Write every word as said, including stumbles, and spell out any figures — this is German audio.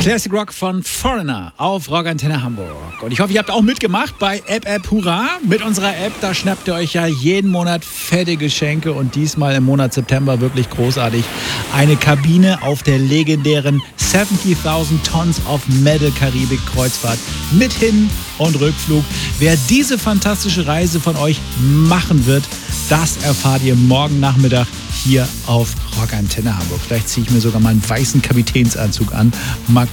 Classic Rock von Foreigner auf Rockantenne Hamburg. Und ich hoffe, ihr habt auch mitgemacht bei App App Hurra. Mit unserer App, da schnappt ihr euch ja jeden Monat fette Geschenke und diesmal im Monat September wirklich großartig. Eine Kabine auf der legendären siebzigtausend Tons of Metal Karibik Kreuzfahrt mit Hin- und Rückflug. Wer diese fantastische Reise von euch machen wird, das erfahrt ihr morgen Nachmittag hier auf Rockantenne Hamburg. Vielleicht ziehe ich mir sogar mal einen weißen Kapitänsanzug an. Mal